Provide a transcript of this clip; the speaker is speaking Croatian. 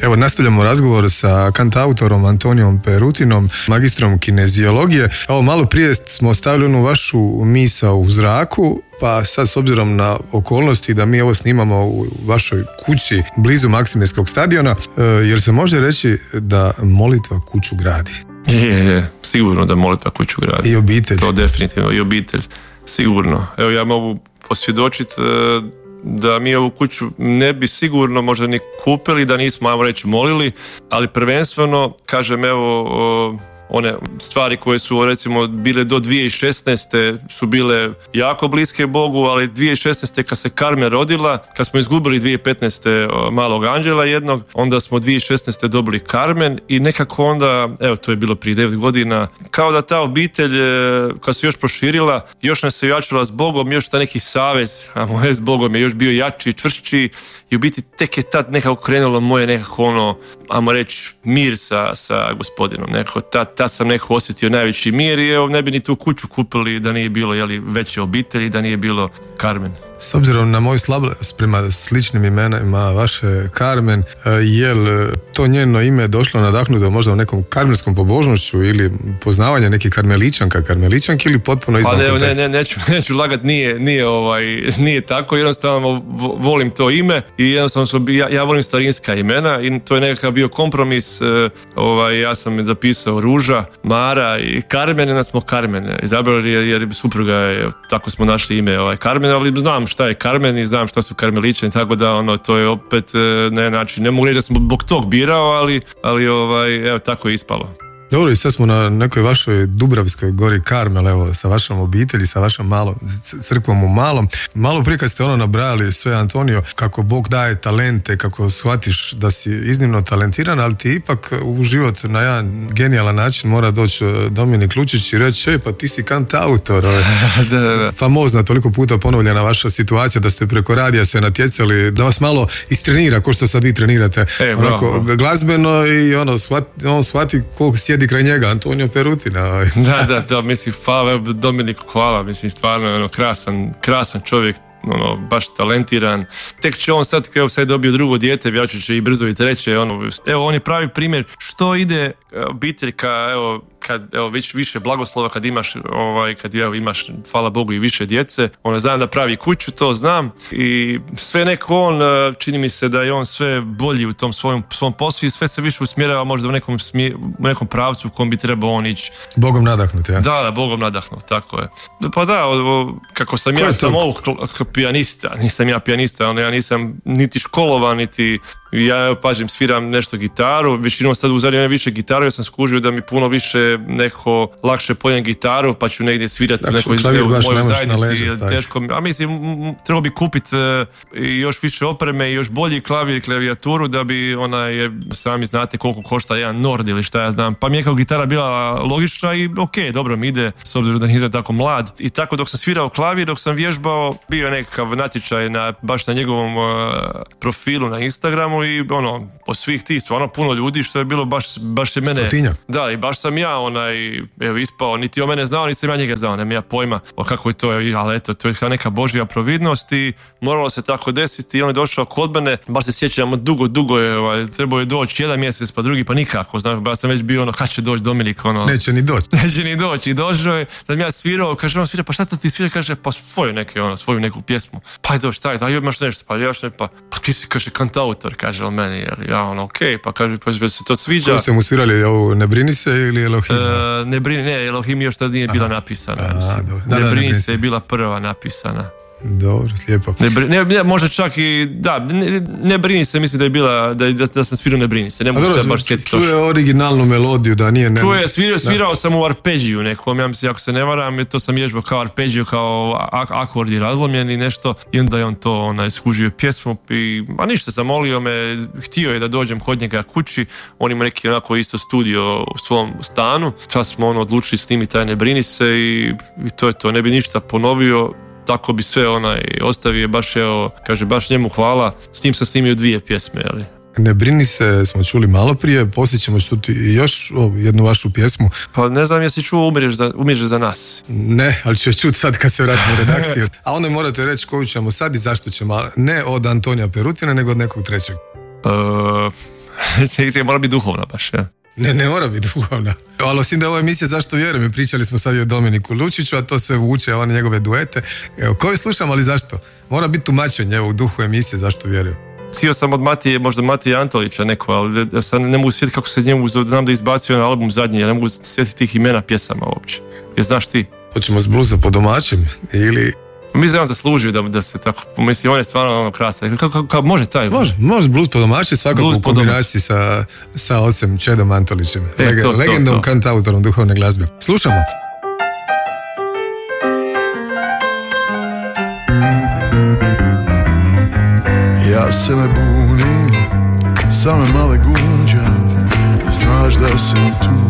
Evo, nastavljamo razgovor sa kantautorom Antonijom Perutinom, magistrom kineziologije. Evo, malo prije smo ostavili onu vašu misao u zraku, pa sad s obzirom na okolnosti da mi ovo snimamo u vašoj kući blizu Maksimirskog stadiona, jel se može reći da molitva kuću gradi? Je, sigurno da molitva kuću gradi. I obitelj. To definitivno, i obitelj, sigurno. Evo, ja mogu posvjedočiti da mi ovu kuću ne bi sigurno možda ni kupili da nismo, ajmo reći, molili, ali prvenstveno, kažem, evo, one stvari koje su recimo bile do 2016. su bile jako bliske Bogu, ali 2016. kad se Carmen rodila, kad smo izgubili 2015. malog anđela jednog, onda smo 2016. dobili Carmen i nekako onda, evo, to je bilo prije 9 godina, kao da ta obitelj kad se još proširila, još nas se jačala s Bogom, još ta neki savez, a moje s Bogom je još bio jači i čvršći i u biti tek je tad nekako krenulo moje nekako ono, ajmo reći, mir sa Gospodinom, nekako tad sam nekako osjetio najveći mir i evo, ne bi ni tu kuću kupili da nije bilo veće obitelji, da nije bilo Carmen. S obzirom na moju slabost prema sličnim imenima vaše Carmen, je li to njeno ime došlo nadahnuto možda u nekom karmelskom pobožnošću ili poznavanje neke karmeličanki ili potpuno izvan konteksta? Neću lagat, nije tako, jednostavno volim to ime i jednostavno ja volim starinska imena i to je nekakav bio kompromis, ja sam zapisao Ruža, Mara i Carmen, i smo Carmen izabrali jer supruga je, tako smo našli ime Carmen, ali znam šta je Carmen i znam šta su karmeličani, tako da to je opet ne mogu reći da sam zbog tog birao, ali evo, tako je ispalo. Dobro, i sad smo na nekoj vašoj Dubravskoj gori Karmel, evo, sa vašom obitelji, sa vašom crkvom u Malom. Malo prije kad ste nabrajali sve, Antonio, kako Bog daje talente, kako shvatiš da si iznimno talentiran, ali ti ipak u život na jedan genijalan način mora doći Dominik Lučić i reći, pa ti si kantautor. Da. Famozna, toliko puta ponovljena vaša situacija da ste preko radija se natjecali, da vas malo istrenira, ko što sad vi trenirate, glazbeno i on shvati koliko sjedi kraj njega, Antonio Perutina. Da, mislim, hvala Dominiku, hvala, mislim, stvarno, krasan čovjek, baš talentiran. Tek će on sad, kao sad je dobio drugo dijete, vjerojatno će i brzo i treće, evo, on je pravi primjer što ide obitelj kad već više blagoslova, kad imaš imaš, hvala Bogu, i više djece, znam da pravi kuću, to znam, i sve neko čini mi se da je on sve bolji u tom svom poslu i sve se više usmjerava možda u nekom pravcu u kom bi trebao on ići. Bogom nadahnut, ja? Da, Bogom nadahnut, tako je. Pa da, kako sam ja sam ovog pijanista, nisam ja pijanista, ja nisam niti školovan, niti ja pažim, sviram nešto gitaru, većinom sad u zadnje vreme više gitaru, jer sam skužio da mi puno više neko lakše pojem gitaru, pa ću negdje svirati u nekoj mojoj zajednici, teško. A mislim, trebao bi kupiti još više opreme i još bolji klavir i klavijaturu da bi sami znate koliko košta jedan Nord ili šta ja znam. Pa mi je kao gitara bila logična i dobro mi ide, s obzirom da nisam tako mlad. I tako dok sam svirao klavir, dok sam vježbao, bio je nekakav natječaj baš na njegovom profilu na Instagramu i po svih tih stvarno puno ljudi, što je bilo baš je mene. Stotinja. Da, i baš sam ja ispao, niti o mene znao, nisam ja njega znao, nema ja pojma kako je to, ali eto, to je neka Božja providnost i moralo se tako desiti i on je došao kod mene, baš se sjećam, dugo je, trebao je doći jedan mjesec pa drugi, pa nikako, znam, ja sam već bio kad će doći Dominik, Neće ni doći i došao je, da mi ja svirao, kaže on svira, pa šta to ti svira, kaže, pa svoju neku pjesmu, pa je došli, imaš nešto, pa ti si, kaže, kantautor, kaže on meni, pa kaže, pa se to sviđa. Koji ste mu svirali, ovo Ne brini se ili Elohim? Elohim još tad nije bila napisana. Ne brini se je bila prva napisana. Dobro, lijepo. Možda čak i, ne brini se, mislim da je bila, da sam svirao Ne brini se, ne mogu se baš sjetiti. Čuje originalnu melodiju, da nije... Svirao sam u arpeđiju nekom, ja mislim, ako se ne varam, to sam vježbao kao arpeđiju, kao akordi razlomljeni nešto, i onda je on to skužio pjesmu, a ništa, zamolio me, htio je da dođem kod njega kući, on ima neki isto studio u svom stanu, čas smo odlučili snimiti taj Ne brini se i to je to, ne bi ništa ponovio. Tako bi sve ostavio, baš njemu hvala, s njim sam snimio 2 pjesme, ali... Ne brini se, smo čuli malo prije, poslije ćemo čuti još jednu vašu pjesmu. Pa ne znam, jesi čuo Umireš za nas? Ne, ali ću čuti sad kad se vratimo u redakciju. A onda morate reći koju ćemo sad i zašto ćemo, ne od Antonija Perutina, nego od nekog trećeg. Mora biti duhovna baš, ja. Ne mora biti duhovna. Ali osim da je ova emisija Zašto vjerujem, mi pričali smo sad i o Dominiku Lučiću, a to sve vuče, one njegove duete. Evo, koju slušam, ali zašto? Mora biti tumačenje u duhu emisije Zašto vjerujem. Sio sam od možda Matije Antolića neko, ali sad ne mogu sjetiti kako se njemu, znam da je izbacio na album zadnji, ja ne mogu sjetiti tih imena pjesama uopće. Jer znaš ti? Hoćemo s bluza po domaćem ili... Mislim da on zaslužio da se tako, mislim, on je stvarno krasan. Kako može taj? Može blues po domaći, svakako u kombinaciji sa ocem Čedom Antolićem. Legendom, kantautorom duhovne glazbe. Slušamo. Ja se ne bunim, samo male gunđa, znaš da sam tu.